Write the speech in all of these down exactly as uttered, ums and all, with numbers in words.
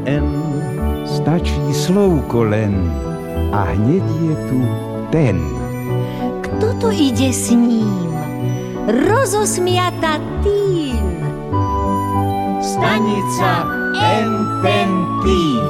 N, stačí slovko len a hneď je tu ten. Kto to ide s ním? Rozosmiata tým. Stanica en ten tým.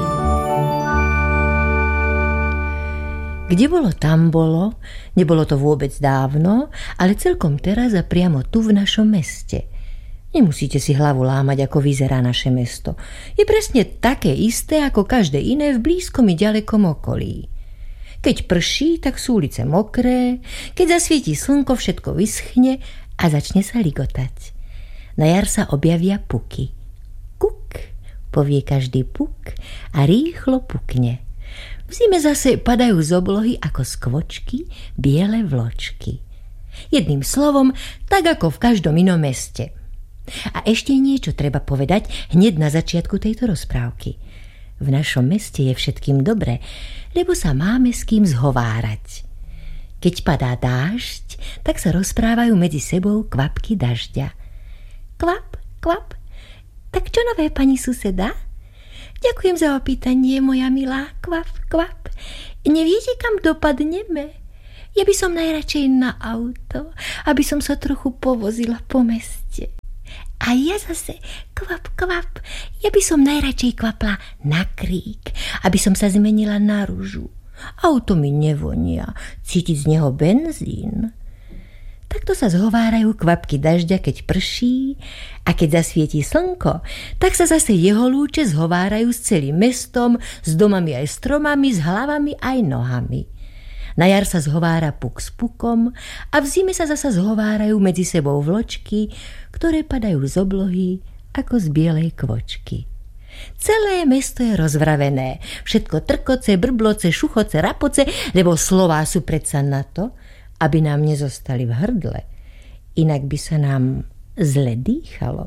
Kde bolo, tam bolo. Nebolo to vôbec dávno, ale celkom teraz a priamo tu v našom meste. Nemusíte si hlavu lámať, ako vyzerá naše mesto. Je presne také isté, ako každé iné v blízkom i ďalekom okolí. Keď prší, tak sú ulice mokré, keď zasvietí slnko, všetko vyschne a začne sa ligotať. Na jar sa objavia puky. Kuk, povie každý puk a rýchlo pukne. V zime zase padajú z oblohy ako skvočky biele vločky. Jedným slovom, tak ako v každom inom meste. A ešte niečo treba povedať hneď na začiatku tejto rozprávky. V našom meste je všetkým dobre, lebo sa máme s kým zhovárať. Keď padá dážď, tak sa rozprávajú medzi sebou kvapky dažďa. Kvap, kvap, tak čo nové, pani suseda? Ďakujem za opýtanie, moja milá, kvap, kvap. Neviete, kam dopadneme? Ja by som najradšej na auto, aby som sa trochu povozila po meste. A ja zase, kvap, kvap, ja by som najradšej kvapla na krík, aby som sa zmenila na ružu. Auto mi nevonia, cítiť z neho benzín. Takto sa zhovárajú kvapky dažďa, keď prší, a keď zasvietí slnko, tak sa zase jeho lúče zhovárajú s celým mestom, s domami aj stromami, s hlavami aj nohami. Na jar sa zhovára puk s pukom a v zime sa zasa zhovárajú medzi sebou vločky, ktoré padajú z oblohy ako z bielej kvočky. Celé mesto je rozvravené, všetko trkoce, brbloce, šuchoce, rapoce, lebo slová sú predsa na to, aby nám nezostali v hrdle, inak by sa nám zle dýchalo.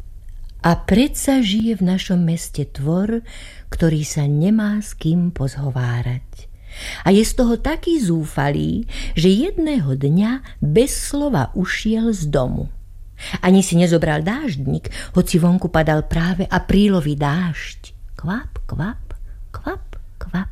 A predsa žije v našom meste tvor, ktorý sa nemá s kým pozhovárať. A je z toho taký zúfalý, že jedného dňa bez slova ušiel z domu. Ani si nezobral dáždnik, hoci vonku padal práve aprílový dážď. Kvap, kvap, kvap, kvap.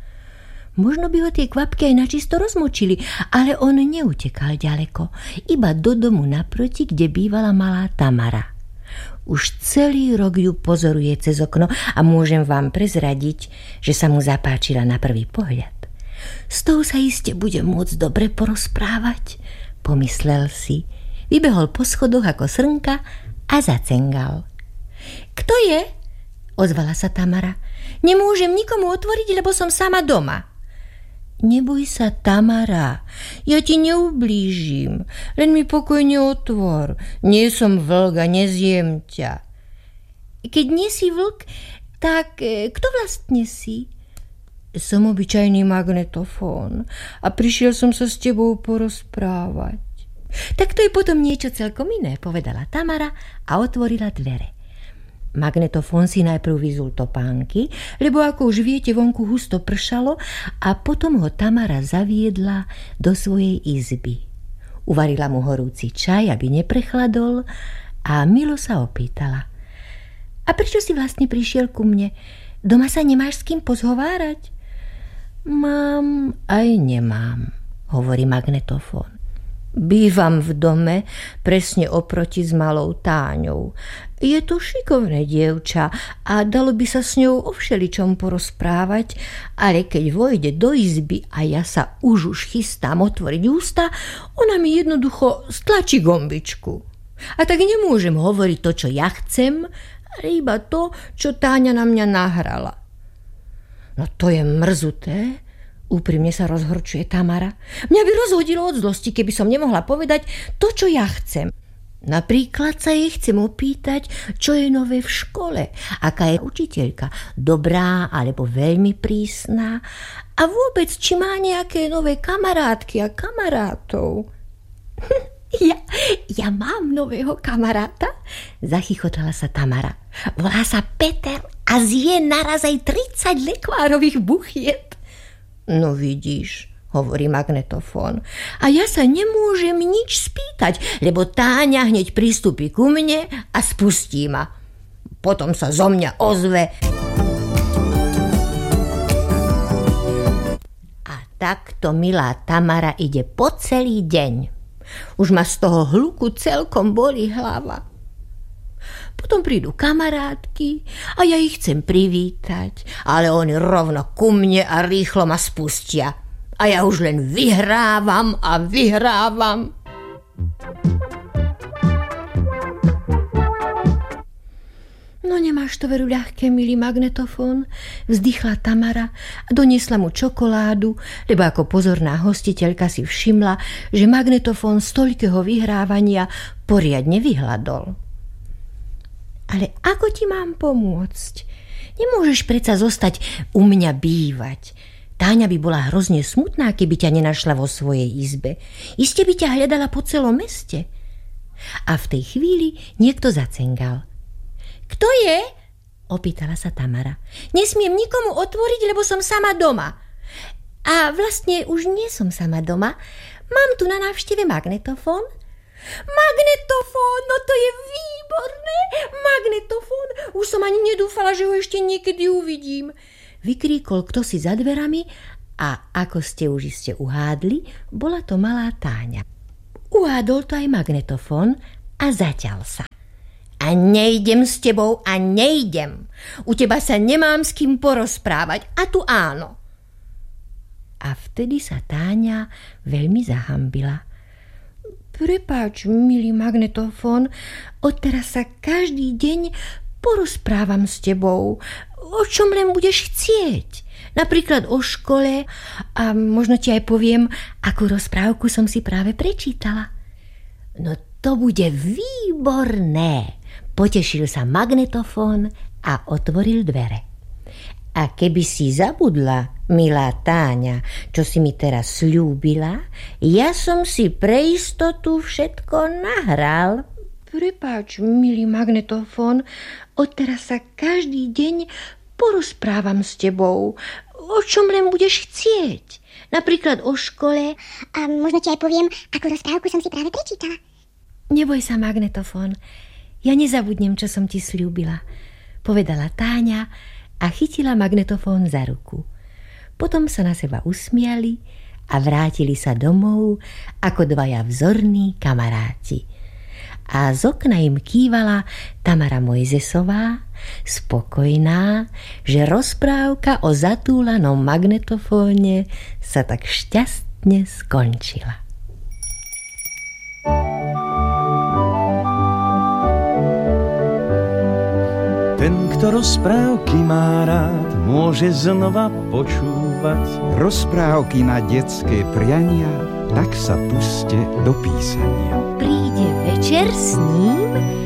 Možno by ho tie kvapky aj načisto rozmočili, ale on neutekal ďaleko, iba do domu naproti, kde bývala malá Tamara. Už celý rok ju pozoruje cez okno a môžem vám prezradiť, že sa mu zapáčila na prvý pohľad. S tou sa iste bude môcť dobre porozprávať, pomyslel si. Vybehol po schodoch ako srnka a zacengal. Kto je? Ozvala sa Tamara. Nemôžem nikomu otvoriť, lebo som sama doma. Neboj sa, Tamara, ja ti neublížim, len mi pokojne otvor. Nie som vlk a nezjem ťa. Keď nie si vlk, tak kto vlastne si? Som obyčajný magnetofón a prišiel som sa s tebou porozprávať. Tak to je potom niečo celkom iné, povedala Tamara a otvorila dvere. Magnetofón si najprv vyzul topánky, lebo ako už viete, vonku husto pršalo, a potom ho Tamara zaviedla do svojej izby. Uvarila mu horúci čaj, aby neprechladol, a milo sa opýtala. A prečo si vlastne prišiel ku mne? Doma sa nemáš s kým pozhovárať? Mám aj nemám, hovorí magnetofón. Bývam v dome presne oproti s malou Táňou. Je to šikovné dievča a dalo by sa s ňou o všeličom porozprávať, ale keď vojde do izby a ja sa už už chystám otvoriť ústa, ona mi jednoducho stlačí gombičku. A tak nemôžem hovoriť to, čo ja chcem, ale iba to, čo Táňa na mňa nahrala. No to je mrzuté. Úprimne sa rozhorčuje Tamara. Mňa by rozhodilo od zlosti, keby som nemohla povedať to, čo ja chcem. Napríklad sa jej chcem opýtať, čo je nové v škole, aká je učiteľka, dobrá alebo veľmi prísna, a vôbec, či má nejaké nové kamarátky a kamarátov. Ja, ja mám nového kamaráta, zachychotala sa Tamara. Volá sa Peter a zje naraz aj tridsať lekvárových buchiet. No vidíš, hovorí magnetofón. A ja sa nemôžem nič spýtať, lebo Táňa hneď pristúpi ku mne a spustí ma. Potom sa zo mňa ozve: Takto milá Tamara ide po celý deň. Už ma z toho hluku celkom bolí hlava. Potom prídu kamarátky a ja ich chcem privítať, ale oni rovno ku mne a rýchlo ma spustia. A ja už len vyhrávam a vyhrávam. No nemáš to veru ľahké, milý magnetofón, vzdychla Tamara a doniesla mu čokoládu, lebo ako pozorná hostiteľka si všimla, že magnetofón z toľkého vyhrávania poriadne vyhladol. Ale ako ti mám pomôcť? Nemôžeš predsa zostať u mňa bývať. Táňa by bola hrozne smutná, keby ťa nenašla vo svojej izbe. Iste by ťa hľadala po celom meste. A v tej chvíli niekto zacengal. Kto je? Opýtala sa Tamara. Nesmiem nikomu otvoriť, lebo som sama doma. A vlastne už nie som sama doma. Mám tu na návšteve magnetofón. Magnetofón, no to je výborné. Magnetofón. Už som ani nedúfala, že ho ešte niekedy uvidím. Vykríkol kto si za dverami a ako ste už iste uhádli, bola to malá Táňa. Uhádol to aj magnetofón a zaťal sa. A nejdem s tebou a nejdem. U teba sa nemám s kým porozprávať. A tu áno. A vtedy sa Táňa veľmi zahambila. Prepáč, milý magnetofón, odteraz sa každý deň porozprávam s tebou. O čom len budeš chcieť. Napríklad o škole a možno ti aj poviem, akú rozprávku som si práve prečítala. No to bude výborné. Potešil sa magnetofón a otvoril dvere. A keby si zabudla, milá Táňa, čo si mi teraz sľúbila, ja som si pre istotu všetko nahral. Prepáč, milý magnetofón, odteraz sa každý deň porozprávam s tebou. O čom len budeš chcieť. Napríklad o škole. A možno ti aj poviem, akú rozprávku som si práve prečítala. Neboj sa, magnetofón. Ja nezabudnem, čo som ti sľúbila, povedala Táňa a chytila magnetofón za ruku. Potom sa na seba usmiali a vrátili sa domov ako dvaja vzorní kamaráti. A z okna im kývala Tamara Mojzesová, spokojná, že rozprávka o zatúlanom magnetofóne sa tak šťastne skončila. Ten, kto rozprávky má rád, môže znova počúvať rozprávky na detské priania, tak sa puste do písania. Príde večer s ním